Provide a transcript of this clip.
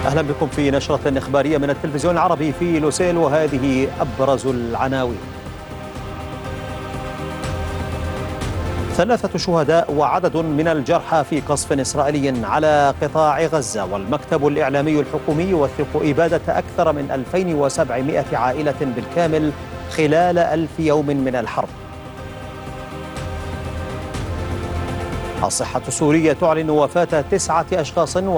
أهلا بكم في نشرة إخبارية من التلفزيون العربي في لوسيل، وهذه أبرز العناوين. 3 شهداء وعدد من الجرحى في قصف إسرائيلي على قطاع غزة، والمكتب الإعلامي الحكومي يوثق إبادة أكثر من 2700 عائلة بالكامل خلال 1000 يوم من الحرب. الصحة السورية تعلن وفاة 9 أشخاص